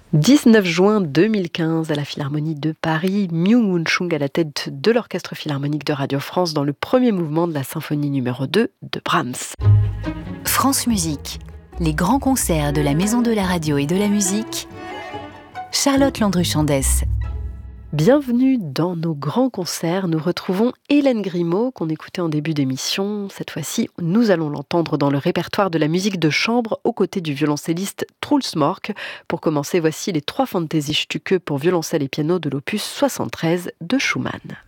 19 juin 2015, à la Philharmonie de Paris, Myung-Whun Chung à la tête de l'Orchestre Philharmonique de Radio France dans le premier mouvement de la symphonie numéro 2 de Brahms. France Musique, les grands concerts de la Maison de la Radio et de la Musique, Charlotte Landru-Chandès. Bienvenue dans nos grands concerts. Nous retrouvons Hélène Grimaud, qu'on écoutait en début d'émission. Cette fois-ci, nous allons l'entendre dans le répertoire de la musique de chambre, aux côtés du violoncelliste Truls Mork. Pour commencer, voici les 3 Fantasiestücke pour violoncelle et piano de l'opus 73 de Schumann.